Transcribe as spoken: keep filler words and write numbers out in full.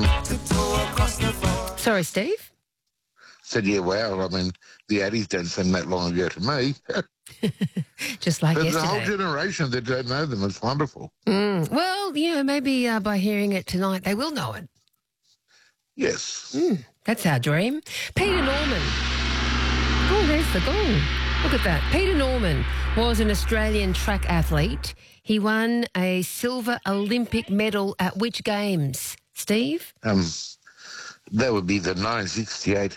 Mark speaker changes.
Speaker 1: Sorry, Steve?
Speaker 2: Said, yeah, wow. I mean, the Addies don't seem that long ago to me.
Speaker 1: Just like
Speaker 2: There's a whole
Speaker 1: yesterday.
Speaker 2: generation that don't know them. It's wonderful.
Speaker 1: Mm. Well, you know, maybe uh, by hearing it tonight, they will know it.
Speaker 2: Yes.
Speaker 1: Mm. That's our dream. Peter Norman. Oh, there's the gong. Look at that. Peter Norman was an Australian track athlete. He won a silver Olympic medal at which games, Steve?
Speaker 2: Um, that would be the nineteen sixty-eight